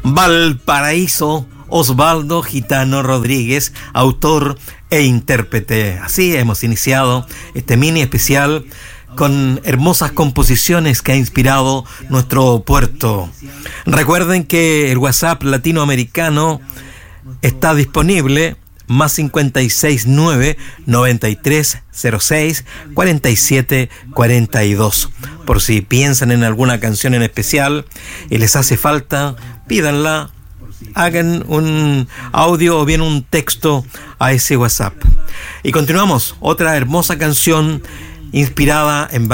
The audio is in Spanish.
Valparaíso, Osvaldo Gitano Rodríguez, autor e intérprete. Así hemos iniciado este mini especial con hermosas composiciones que ha inspirado nuestro puerto. Recuerden que el WhatsApp latinoamericano está disponible, más 569 9306 4742. Por si piensan en alguna canción en especial y les hace falta, pídanla, hagan un audio o bien un texto a ese WhatsApp. Y continuamos, otra hermosa canción inspirada en